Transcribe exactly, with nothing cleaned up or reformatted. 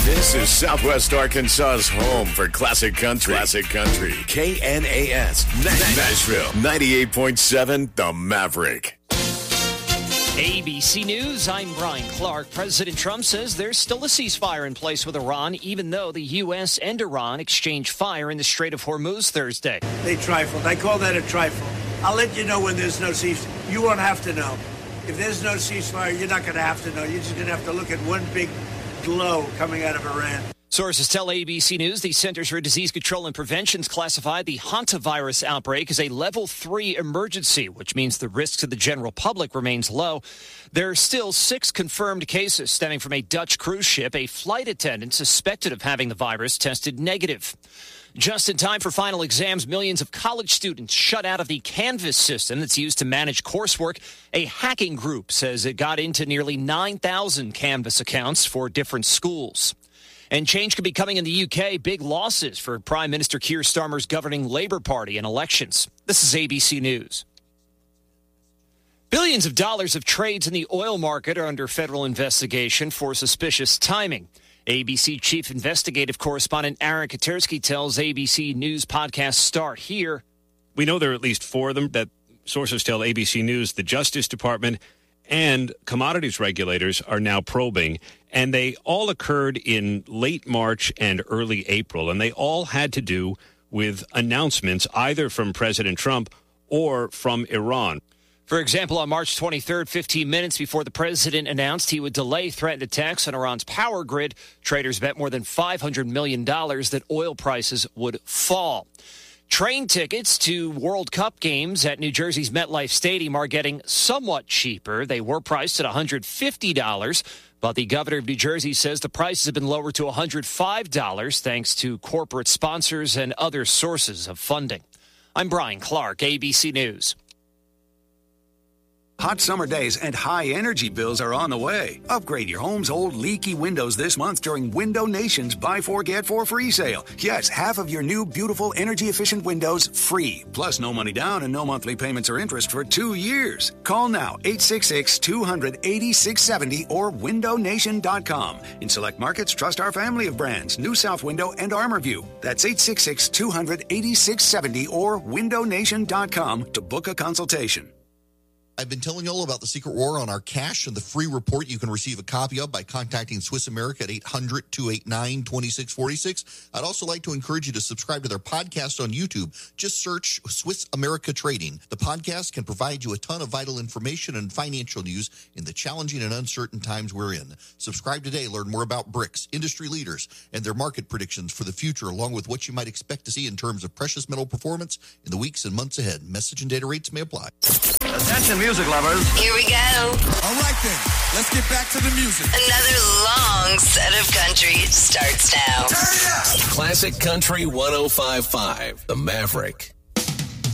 This is Southwest Arkansas's home for classic country. Classic country. K N A S. Nashville. ninety-eight point seven, The Maverick. A B C News, I'm Brian Clark. President Trump says there's still a ceasefire in place with Iran, even though the U S and Iran exchanged fire in the Strait of Hormuz Thursday. They trifled. I call that a trifle. I'll let you know when there's no ceasefire. You won't have to know. If there's no ceasefire, you're not going to have to know. You're just going to have to look at one big glow coming out of Iran. Sources tell A B C News the Centers for Disease Control and Prevention's classified the hantavirus outbreak as a level three emergency, which means the risk to the general public remains low. There are still six confirmed cases stemming from a Dutch cruise ship. A flight attendant suspected of having the virus tested negative. Just in time for final exams, millions of college students shut out of the Canvas system that's used to manage coursework. A hacking group says it got into nearly nine thousand Canvas accounts for different schools. And change could be coming in the U K. Big losses for Prime Minister Keir Starmer's governing Labour Party in elections. This is A B C News. Billions of dollars of trades in the oil market are under federal investigation for suspicious timing. A B C Chief Investigative Correspondent Aaron Katersky tells A B C News podcast Start Here. We know there are at least four of them that sources tell A B C News the Justice Department and commodities regulators are now probing. And they all occurred in late March and early April. And they all had to do with announcements either from President Trump or from Iran. For example, on March twenty-third, fifteen minutes before the president announced he would delay threatened attacks on Iran's power grid, traders bet more than five hundred million dollars that oil prices would fall. Train tickets to World Cup games at New Jersey's MetLife Stadium are getting somewhat cheaper. They were priced at one hundred fifty dollars, but the governor of New Jersey says the prices have been lowered to one hundred five dollars thanks to corporate sponsors and other sources of funding. I'm Brian Clark, A B C News. Hot summer days and high energy bills are on the way. Upgrade your home's old leaky windows this month during Window Nation's Buy Four, Get Four free sale. Yes, half of your new, beautiful, energy-efficient windows free. Plus, no money down and no monthly payments or interest for two years. Call now, eight six six, two hundred, eighty-six seventy or window nation dot com. In select markets, trust our family of brands, New South Window and ArmorView. That's eight six six, two hundred, eighty-six seventy or window nation dot com to book a consultation. I've been telling you all about the secret war on our cash and the free report you can receive a copy of by contacting Swiss America at eight hundred, two eight nine, two six four six. I'd also like to encourage you to subscribe to their podcast on YouTube. Just search Swiss America Trading. The podcast can provide you a ton of vital information and financial news in the challenging and uncertain times we're in. Subscribe today. Learn more about BRICS, industry leaders, and their market predictions for the future, along with what you might expect to see in terms of precious metal performance in the weeks and months ahead. Message and data rates may apply. Attention, music lovers. Here we go. All right, then. Let's get back to the music. Another long set of country starts now. Turn it up. Classic Country one oh five point five, The Maverick.